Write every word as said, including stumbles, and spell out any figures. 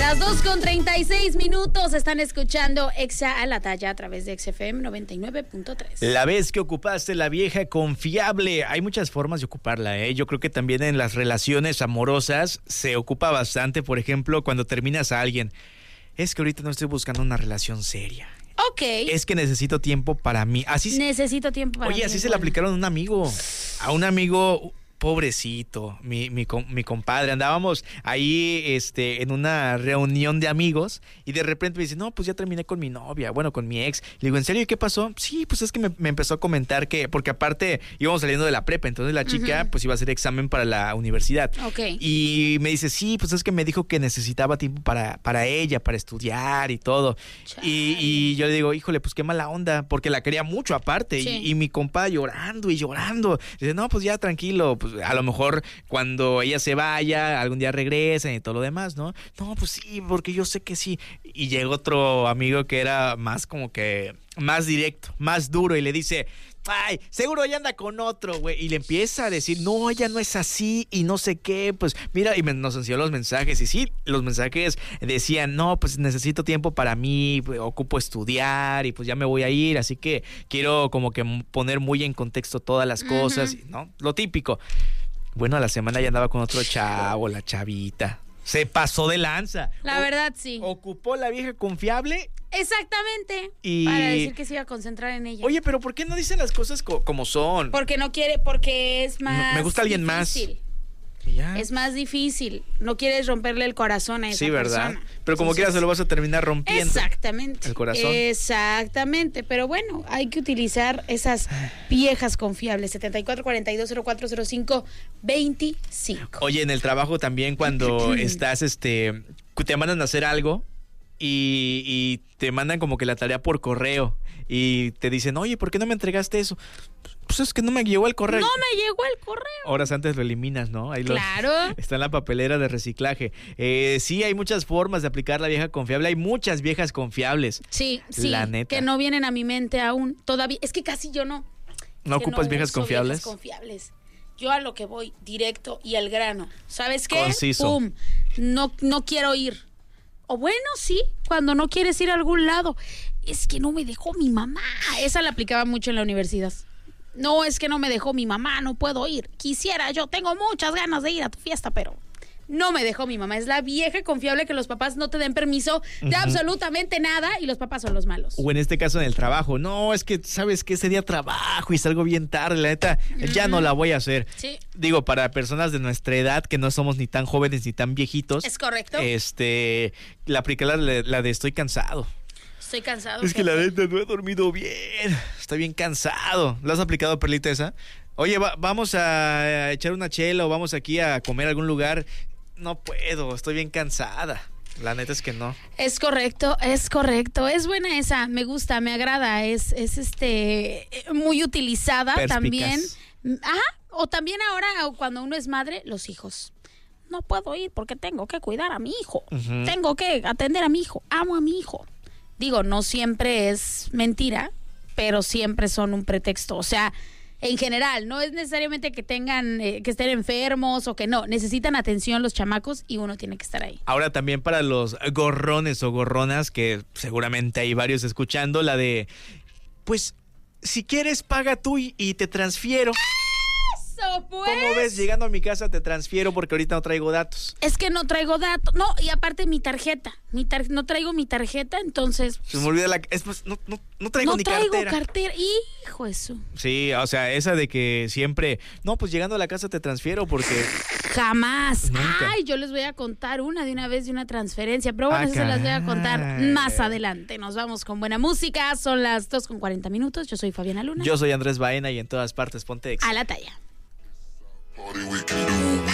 Las dos con treinta y seis minutos están escuchando Exa a la Talla a través de X F M noventa y nueve punto tres. La vez que ocupaste la vieja confiable. Hay muchas formas de ocuparla, ¿eh? Yo creo que también en las relaciones amorosas se ocupa bastante. Por ejemplo, cuando terminas a alguien. Es que ahorita no estoy buscando una relación seria. Ok. Es que necesito tiempo para mí. Así Necesito tiempo para Oye, mí. así se bueno. le aplicaron a un amigo. A un amigo... Pobrecito, mi, mi, mi compadre, andábamos ahí este, en una reunión de amigos y de repente me dice, no, pues ya terminé con mi novia, bueno, con mi ex. Le digo, ¿en serio? ¿Y qué pasó? Sí, pues es que me, me empezó a comentar que, porque aparte íbamos saliendo de la prepa, entonces la chica uh-huh. pues iba a hacer examen para la universidad. Ok. Y me dice, sí, pues es que me dijo que necesitaba tiempo para, para ella, para estudiar y todo. Y, y yo le digo, híjole, pues qué mala onda, porque la quería mucho aparte. Sí. Y, y mi compa llorando y llorando. Dice, no, pues ya tranquilo, pues a lo mejor cuando ella se vaya, algún día regresen y todo lo demás, ¿no? No, pues sí, porque yo sé que sí. Y llega otro amigo que era más como que, más directo, más duro y le dice, ay, seguro ella anda con otro, güey. Y le empieza a decir, no, ella no es así y no sé qué. Pues mira, y me, nos enseñó los mensajes. Y sí, los mensajes decían, no, pues necesito tiempo para mí, pues, ocupo estudiar y pues ya me voy a ir. Así que quiero como que poner muy en contexto todas las cosas, uh-huh. ¿no? Lo típico. Bueno, a la semana ya andaba con otro chavo, la chavita. Se pasó de lanza. La o, verdad, sí. Ocupó la vieja confiable. Exactamente. Y... para decir que se iba a concentrar en ella. Oye, pero ¿por qué no dicen las cosas co- como son? Porque no quiere, porque es más Me gusta alguien difícil. más. Ya. Es más difícil. No quieres romperle el corazón a esa sí, ¿verdad? persona. Pero como Entonces, quieras se lo vas a terminar rompiendo. Exactamente. El corazón. Exactamente. Pero bueno, hay que utilizar esas viejas confiables. setenta y cuatro cuarenta y dos cero cuatro cero cinco veinticinco. Oye, en el trabajo también cuando estás, este, te mandan a hacer algo y, y te mandan como que la tarea por correo y te dicen, oye, ¿por qué no me entregaste eso? Pues es que no me llegó el correo. No me llegó el correo. Horas antes lo eliminas, ¿no? Ahí claro. Los, está en la papelera de reciclaje. Eh, sí, hay muchas formas de aplicar la vieja confiable. Hay muchas viejas confiables. Sí, sí. La neta. Que no vienen a mi mente aún. Todavía. Es que casi yo no. ¿No ocupas no viejas confiables? Viejas confiables. Yo a lo que voy, directo y al grano. ¿Sabes qué? Conciso. Pum. No, no quiero ir. O bueno, sí, cuando no quieres ir a algún lado. Es que no me dejó mi mamá. Esa la aplicaba mucho en la universidad. No, es que no me dejó mi mamá, no puedo ir. Quisiera, yo tengo muchas ganas de ir a tu fiesta, pero no me dejó mi mamá. Es la vieja confiable que los papás no te den permiso de uh-huh. absolutamente nada y los papás son los malos. O en este caso en el trabajo. No, es que sabes que ese día trabajo y salgo bien tarde, la neta, uh-huh. ya no la voy a hacer. Sí. Digo, para personas de nuestra edad que no somos ni tan jóvenes ni tan viejitos. Es correcto. Este, la aplica la, la de estoy cansado. Estoy cansado. Es que la neta no he dormido bien. Estoy bien cansado. ¿La has aplicado, Perlita, esa? Oye, va, vamos a echar una chela o vamos aquí a comer a algún lugar. No puedo, estoy bien cansada. La neta es que no. Es correcto, es correcto. Es buena esa, me gusta, me agrada. Es, es este muy utilizada. Perspicaz. También. Ajá. O también ahora, cuando uno es madre, los hijos. No puedo ir porque tengo que cuidar a mi hijo. Uh-huh. Tengo que atender a mi hijo. Amo a mi hijo. Digo, no siempre es mentira, pero siempre son un pretexto. O sea, en general, no es necesariamente que tengan, eh, que estén enfermos o que no. Necesitan atención los chamacos y uno tiene que estar ahí. Ahora también para los gorrones o gorronas, que seguramente hay varios escuchando, la de, pues, si quieres paga tú y, y te transfiero. Pues. ¿Cómo ves? Llegando a mi casa te transfiero porque ahorita no traigo datos. Es que no traigo datos. No, y aparte mi tarjeta. Mi tar- no traigo mi tarjeta, entonces. Se me olvida la. Es más, no, no, no traigo no ni traigo cartera. cartera. Hijo eso. Sí, o sea, esa de que siempre. No, pues llegando a la casa te transfiero porque. Jamás. Nunca. Ay, yo les voy a contar una de una vez de una transferencia. Pero bueno, ah, eso se las voy a contar más adelante. Nos vamos con buena música. Son las dos con cuarenta minutos. Yo soy Fabiana Luna. Yo soy Andrés Baena y en todas partes ponte Exa. A la talla. Party we can do.